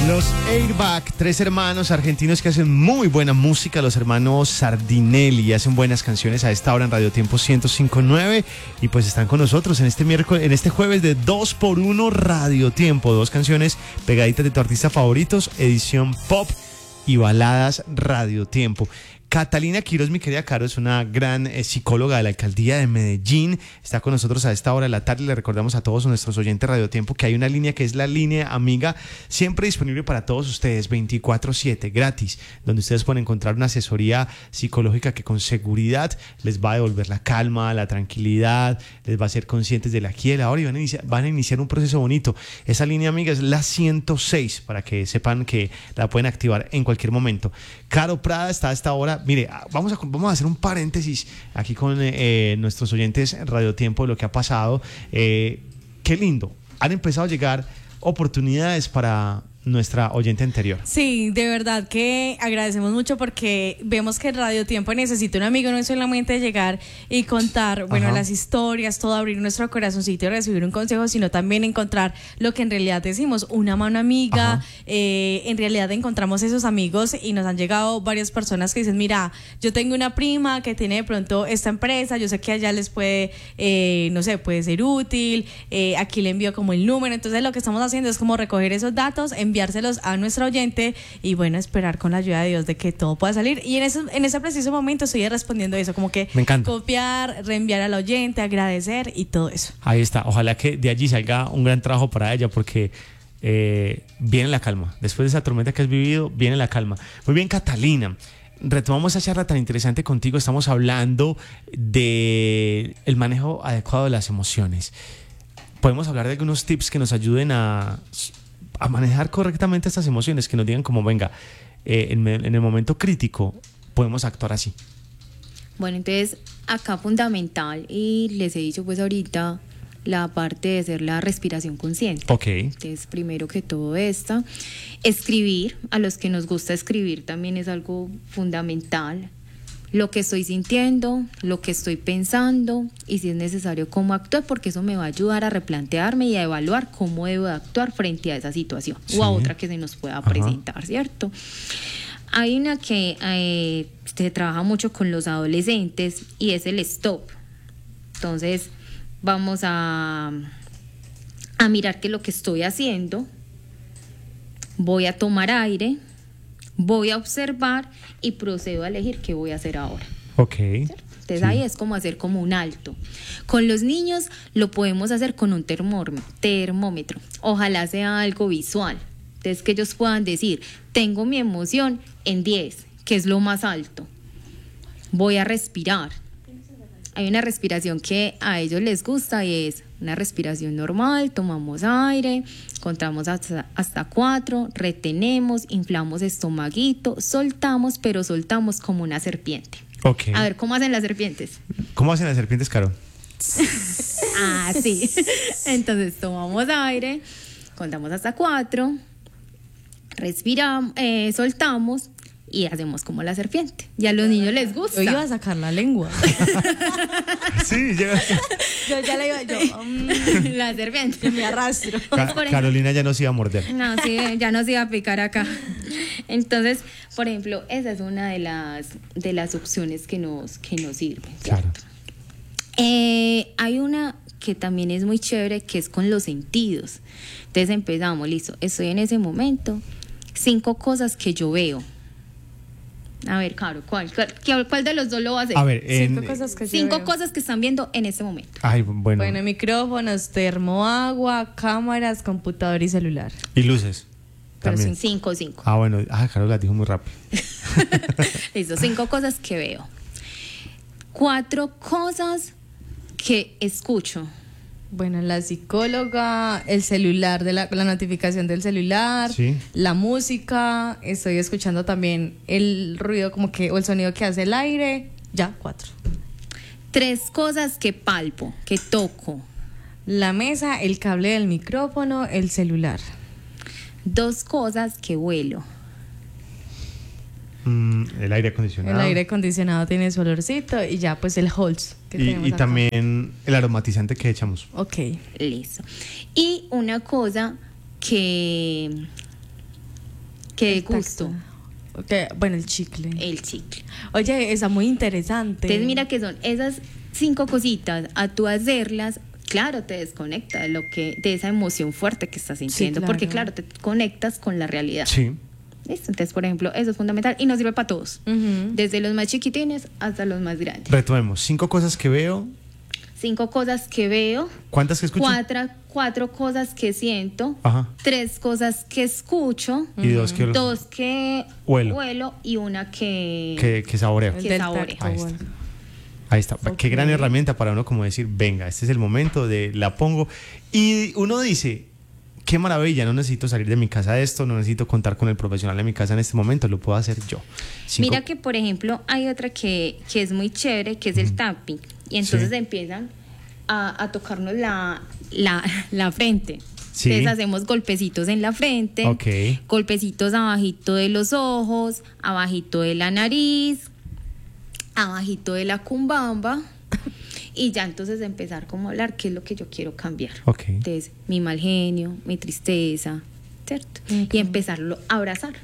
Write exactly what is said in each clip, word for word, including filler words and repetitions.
Los Airbag, tres hermanos argentinos que hacen muy buena música, los hermanos Sardinelli, hacen buenas canciones a esta hora en Radio Tiempo ciento cinco punto nueve y pues están con nosotros en este miércoles, en este jueves de dos por uno Radio Tiempo, dos canciones pegaditas de tu artista favoritos, edición pop y baladas Radio Tiempo. Catalina Quiroz, mi querida Caro, es una gran eh, psicóloga de la alcaldía de Medellín. Está con nosotros a esta hora de la tarde. Le recordamos a todos nuestros oyentes Radio Tiempo que hay una línea que es la línea amiga, siempre disponible para todos ustedes, veinticuatro siete, gratis, donde ustedes pueden encontrar una asesoría psicológica que con seguridad les va a devolver la calma, la tranquilidad, les va a hacer conscientes del aquí y del ahora y van a iniciar, van a iniciar un proceso bonito. Esa línea amiga es la ciento seis, para que sepan que la pueden activar en cualquier momento. Caro Prada está a esta hora. Mire, vamos a, vamos a hacer un paréntesis aquí con eh, nuestros oyentes Radio Tiempo de lo que ha pasado. Eh, qué lindo. Han empezado a llegar oportunidades para nuestra oyente anterior. Sí, de verdad que agradecemos mucho porque vemos que Radio Tiempo necesita un amigo, no es solamente llegar y contar, bueno, Ajá. las historias, todo, abrir nuestro corazoncito y recibir un consejo, sino también encontrar lo que en realidad decimos, una mano amiga. Eh, en realidad encontramos esos amigos y nos han llegado varias personas que dicen, mira, yo tengo una prima que tiene de pronto esta empresa, yo sé que allá les puede, eh, no sé, puede ser útil, eh, aquí le envío como el número. Entonces lo que estamos haciendo es como recoger esos datos, en enviárselos a nuestro oyente y bueno, esperar con la ayuda de Dios de que todo pueda salir. Y en ese, en ese preciso momento estoy respondiendo eso, como que me encanta. Copiar, reenviar al oyente, agradecer y todo eso. Ahí está, ojalá que de allí salga un gran trabajo para ella porque eh, viene la calma. Después de esa tormenta que has vivido, viene la calma. Muy bien, Catalina. Retomamos esa charla tan interesante contigo. Estamos hablando de el manejo adecuado de las emociones. Podemos hablar de algunos tips que nos ayuden a a manejar correctamente estas emociones, que nos digan como, venga, eh, en, en el momento crítico podemos actuar así. Bueno, entonces acá fundamental, y les he dicho pues ahorita, la parte de hacer la respiración consciente. Ok. Entonces, primero que todo esto, escribir, a los que nos gusta escribir también es algo fundamental. Lo que estoy sintiendo, lo que estoy pensando y si es necesario cómo actuar, porque eso me va a ayudar a replantearme y a evaluar cómo debo actuar frente a esa situación, sí, o a otra que se nos pueda Ajá. presentar, ¿cierto? Hay una que eh, se trabaja mucho con los adolescentes y es el stop. Entonces vamos a, a mirar que lo que estoy haciendo, voy a tomar aire, voy a observar y procedo a elegir qué voy a hacer ahora. Ok. ¿Cierto? Entonces sí. ahí es como hacer como un alto. Con los niños lo podemos hacer con un termómetro. Ojalá sea algo visual. Entonces que ellos puedan decir, tengo mi emoción en diez, que es lo más alto. Voy a respirar. Hay una respiración que a ellos les gusta y es una respiración normal, tomamos aire, contamos hasta, hasta cuatro, retenemos, inflamos estomaguito, soltamos, pero soltamos como una serpiente. Okay. A ver, ¿cómo hacen las serpientes? ¿Cómo hacen las serpientes, Caro? Ah, sí. Entonces tomamos aire, contamos hasta cuatro, respiramos, eh, soltamos y hacemos como la serpiente. Y a los niños les gusta. Yo iba a sacar la lengua. Sí, yo, yo ya le iba yo um, la serpiente. Yo me arrastro. Ca- Carolina ya no se iba a morder. No, sí, ya no se iba a picar acá. Entonces, por ejemplo, esa es una de las de las opciones que nos que nos sirven. Claro. Eh, hay una que también es muy chévere, que es con los sentidos. Entonces empezamos, listo, estoy en ese momento, cinco cosas que yo veo. A ver, Caro, ¿cuál, cuál, cuál de los dos lo va a hacer? A ver, en, cinco cosas que, cinco cosas que están viendo en este momento. Ay, bueno. Bueno, micrófonos, termoagua, cámaras, computador y celular. Y luces. Pero también. cinco, cinco. Ah, bueno, ah, Carol la dijo muy rápido. Listo, cinco cosas que veo. Cuatro cosas que escucho. Bueno, la psicóloga, el celular, de la, la notificación del celular, sí. La música, estoy escuchando también el ruido como que, o el sonido que hace el aire, ya, cuatro. Tres cosas que palpo, que toco. La mesa, el cable del micrófono, el celular. Dos cosas que huelo. Mm, el aire acondicionado. El aire acondicionado tiene su olorcito y ya pues el Halls que y, tenemos y acá. también el aromatizante que echamos. Ok. Listo. Y una cosa que ¿Qué El gusto? tacto. Okay, bueno, el chicle. El chicle. Oye, está muy interesante. Entonces mira que son esas cinco cositas, a tú hacerlas, claro, te desconecta de lo que, de esa emoción fuerte que estás sintiendo, claro. porque claro, te conectas con la realidad. Sí. ¿Listo? Entonces, por ejemplo, eso es fundamental y nos sirve para todos, Ujú. desde los más chiquitines hasta los más grandes. Retomemos. Cinco cosas que veo. Cinco cosas que veo, ¿Cuántas que escucho? cuatro, cuatro cosas que siento, Ajá. tres cosas que escucho, Y dos que dos que Huelo. y una que... que, que saboreo. El que del saboreo. tacto, Ahí está. bueno. Ahí está. Ok. Qué gran herramienta para uno como decir, venga, este es el momento de la pongo. Y uno dice, qué maravilla, no necesito salir de mi casa de esto, no necesito contar con el profesional de mi casa en este momento, lo puedo hacer yo. Cinco- Mira que, por ejemplo, hay otra que, que es muy chévere, que es el tapping. Y entonces Sí. empiezan a, a tocarnos la, la, la frente. Sí. Entonces hacemos golpecitos en la frente, Ok. golpecitos abajito de los ojos, abajito de la nariz, abajito de la cumbamba. Y ya entonces empezar como a hablar qué es lo que yo quiero cambiar. Ok. Entonces, mi mal genio, mi tristeza, ¿cierto? Ok. Y empezarlo a abrazar.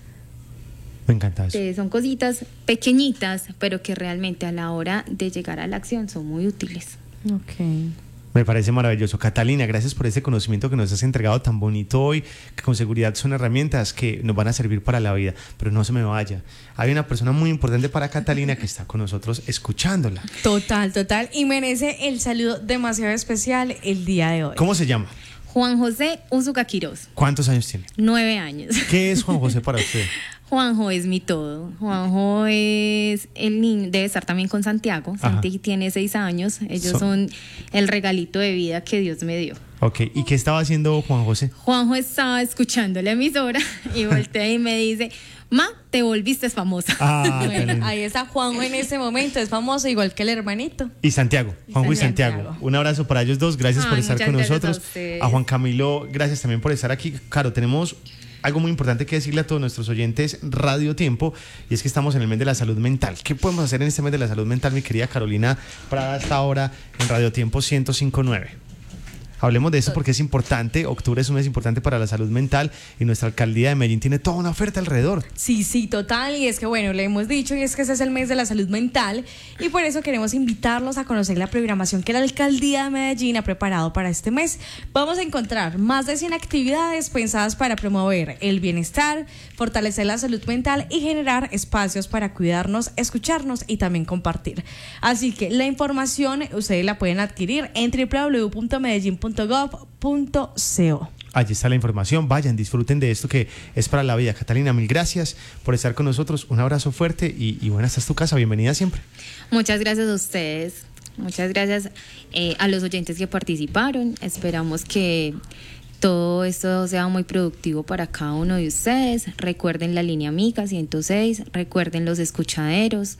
Me encanta eso. Eh, son cositas pequeñitas, pero que realmente a la hora de llegar a la acción son muy útiles. Ok. Me parece maravilloso. Catalina, gracias por ese conocimiento que nos has entregado tan bonito hoy, que con seguridad son herramientas que nos van a servir para la vida, pero no se me vaya. Hay una persona muy importante para Catalina que está con nosotros escuchándola. Total, total. Y merece el saludo demasiado especial el día de hoy. ¿Cómo se llama? Juan José Uzuka Quiroz, ¿Cuántos años tiene? nueve años. ¿Qué es Juan José para usted? Juanjo es mi todo. Juanjo es el niño, debe estar también con Santiago. Ajá. Santi tiene seis años. Ellos Son- son el regalito de vida que Dios me dio. Ok, ¿y qué estaba haciendo Juan José? Juanjo estaba escuchando la emisora y voltea y me dice, ma, te volviste famosa. Ah, Bueno, Catalina. ahí está Juanjo en este momento, es famoso igual que el hermanito. Y Santiago, Y Juanjo y Santiago. Santiago. Un abrazo para ellos dos, gracias por Ay, estar muchas con gracias nosotros. a ustedes. A Juan Camilo, gracias también por estar aquí. Claro, tenemos algo muy importante que decirle a todos nuestros oyentes Radio Tiempo, y es que estamos en el mes de la salud mental. ¿Qué podemos hacer en este mes de la salud mental, mi querida Carolina Prada, hasta ahora en Radio Tiempo ciento cinco punto nueve? Hablemos de eso porque es importante. Octubre es un mes importante para la salud mental y nuestra alcaldía de Medellín tiene toda una oferta alrededor. Sí, sí, total. Y es que, bueno, le hemos dicho, y es que ese es el mes de la salud mental. Y por eso queremos invitarlos a conocer la programación que la alcaldía de Medellín ha preparado para este mes. Vamos a encontrar más de cien actividades pensadas para promover el bienestar, fortalecer la salud mental y generar espacios para cuidarnos, escucharnos y también compartir. Así que la información ustedes la pueden adquirir en doble u doble u doble u punto medellín punto gov punto co. Allí está la información, vayan, disfruten de esto que es para la vida. Catalina, mil gracias por estar con nosotros, un abrazo fuerte y, y bueno, esta es tu casa, bienvenida siempre. Muchas gracias a ustedes, muchas gracias eh, a los oyentes que participaron. Esperamos que todo esto sea muy productivo para cada uno de ustedes. Recuerden la línea Amiga ciento seis, recuerden los escuchaderos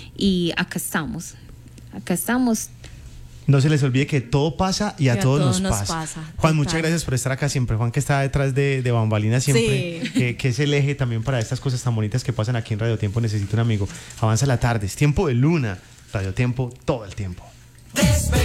y acá estamos, acá estamos. No se les olvide que todo pasa y a, Y a todos, todos nos, nos pasa. pasa, Juan, total. muchas gracias por estar acá siempre. Juan, que está detrás de, de bambalinas siempre, Sí. que, que es el eje también para estas cosas tan bonitas que pasan aquí en Radio Tiempo. Necesito un amigo. Avanza la tarde, es tiempo de luna. Radio Tiempo todo el tiempo. Despertar.